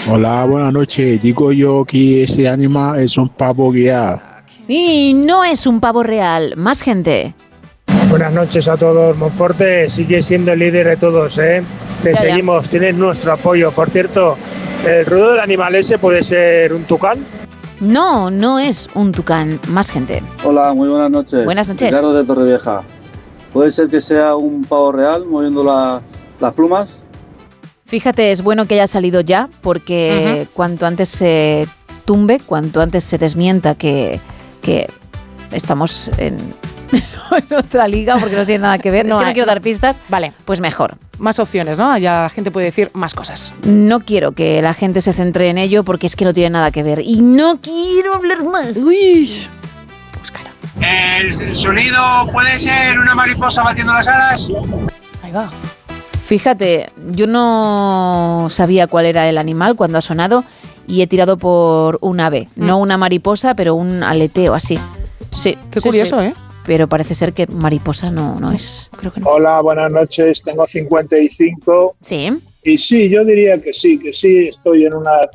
Hola, buenas noches. Digo yo que ese animal es un pavo real. Y no es un pavo real. Más gente. Buenas noches a todos. Monforte sigue siendo el líder de todos, ¿eh? Te Ya. seguimos, tienes nuestro apoyo. Por cierto, ¿el ruido del animal ese puede ser un tucán? No, no es un tucán. Más gente. Hola, muy buenas noches. Buenas noches. Ricardo de Torrevieja. ¿Puede ser que sea un pavo real moviendo las plumas? Fíjate, es bueno que haya salido ya, porque cuanto antes se tumbe, cuanto antes se desmienta que estamos en otra liga, porque no tiene nada que ver. No es que no hay- quiero dar pistas. Vale, Pues mejor. más opciones, ¿no? Ya la gente puede decir más cosas. No quiero que la gente se centre en ello, porque es que no tiene nada que ver. Y no quiero hablar más. Uy, búscala. ¿El sonido puede ser una mariposa batiendo las alas? Ahí va. Fíjate, yo no sabía cuál era el animal cuando ha sonado y he tirado por un ave. No una mariposa, pero un aleteo así. Sí, Qué sí, curioso, sí. ¿eh? Pero parece ser que mariposa no es. Creo que no. Hola, buenas noches. Tengo 55 Sí. y sí, yo diría que sí, estoy en una